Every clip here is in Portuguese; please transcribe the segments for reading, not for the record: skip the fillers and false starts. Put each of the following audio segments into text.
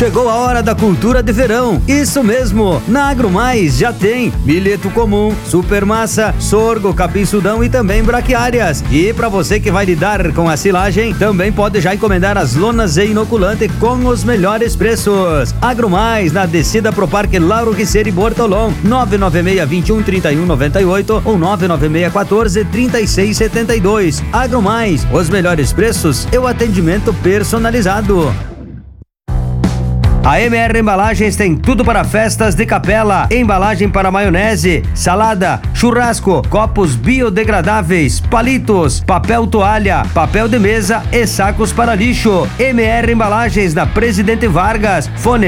Chegou a hora da cultura de verão. Isso mesmo, na AgroMais já tem milheto comum, supermassa, sorgo, capim-sudão e também braquiárias. E para você que vai lidar com a silagem, também pode já encomendar as lonas e inoculante com os melhores preços. AgroMais, na descida pro Parque Lauro Riccieri Bortolom, 996-21-3198 ou 996-14-3672. AgroMais, os melhores preços e o atendimento personalizado. A MR Embalagens tem tudo para festas de capela, embalagem para maionese, salada, churrasco, copos biodegradáveis, palitos, papel toalha, papel de mesa e sacos para lixo. MR Embalagens na Presidente Vargas, fone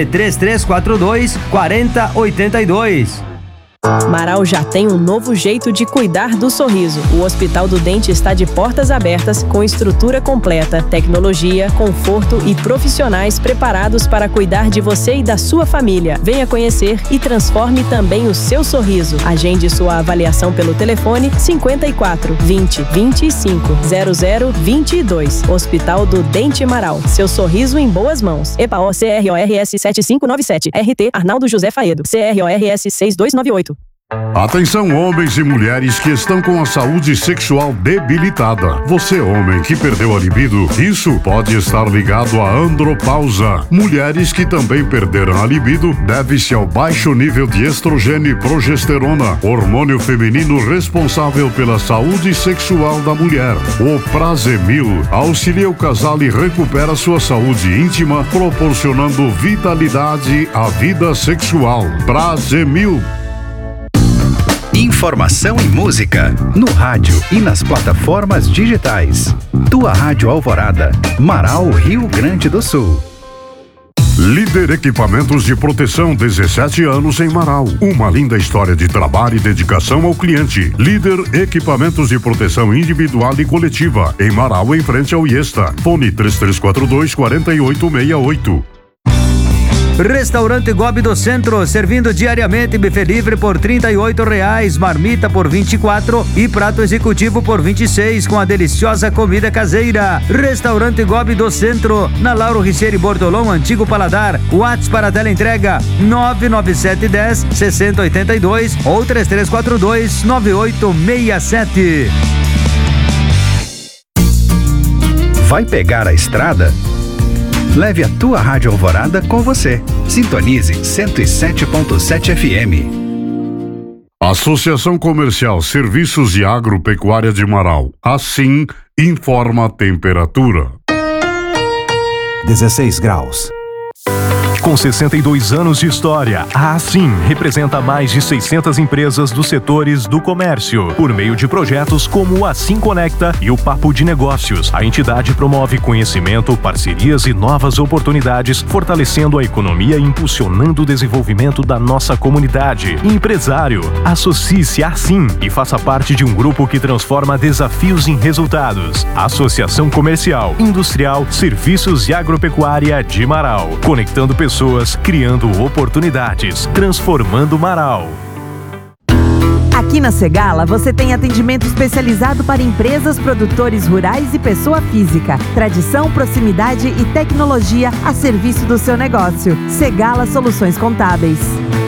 3342-4082. Marau já tem um novo jeito de cuidar do sorriso. O Hospital do Dente está de portas abertas, com estrutura completa, tecnologia, conforto e profissionais preparados para cuidar de você e da sua família. Venha conhecer e transforme também o seu sorriso. Agende sua avaliação pelo telefone 54 20 25 00 22. Hospital do Dente Marau. Seu sorriso em boas mãos. EPAO CRORS 7597. RT Arnaldo José Faedo. CRORS 6298. Atenção, homens e mulheres que estão com a saúde sexual debilitada. Você, homem que perdeu a libido, isso pode estar ligado à andropausa. Mulheres que também perderam a libido deve-se ao baixo nível de estrogênio e progesterona, hormônio feminino responsável pela saúde sexual da mulher. O Prazemil auxilia o casal e recupera sua saúde íntima, proporcionando vitalidade à vida sexual. Prazemil. Informação e música, no rádio e nas plataformas digitais. Tua Rádio Alvorada, Marau, Rio Grande do Sul. Líder Equipamentos de Proteção, 17 anos em Marau. Uma linda história de trabalho e dedicação ao cliente. Líder Equipamentos de Proteção Individual e Coletiva, em Marau, em frente ao IESTA. Fone 3342-4868. Restaurante Gobi do Centro, servindo diariamente buffet livre por R$38, marmita por R$24 e prato executivo por R$26, com a deliciosa comida caseira. Restaurante Gobi do Centro, na Lauro Riccieri Bortolom, Antigo Paladar. WhatsApp para teleentrega 99710-6082 ou 3342-9867. Vai pegar a estrada? Leve a tua Rádio Alvorada com você. Sintonize 107.7 FM. Associação Comercial Serviços e Agropecuária de Marau. Assim, informa a temperatura. 16 graus. Com 62 anos de história, a Assim representa mais de 600 empresas dos setores do comércio. Por meio de projetos como o Assim Conecta e o Papo de Negócios, a entidade promove conhecimento, parcerias e novas oportunidades, fortalecendo a economia e impulsionando o desenvolvimento da nossa comunidade. Empresário, associe-se a Assim e faça parte de um grupo que transforma desafios em resultados. Associação Comercial, Industrial, Serviços e Agropecuária de Marau. Conectando pessoas, criando oportunidades, transformando Marau. Aqui na Segala você tem atendimento especializado para empresas, produtores rurais e pessoa física. Tradição, proximidade e tecnologia a serviço do seu negócio. Segala Soluções Contábeis.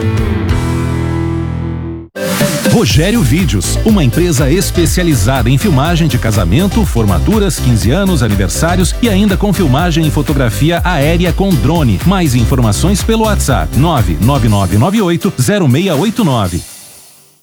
Rogério Vídeos, uma empresa especializada em filmagem de casamento, formaturas, 15 anos, aniversários e ainda com filmagem e fotografia aérea com drone. Mais informações pelo WhatsApp 999980689.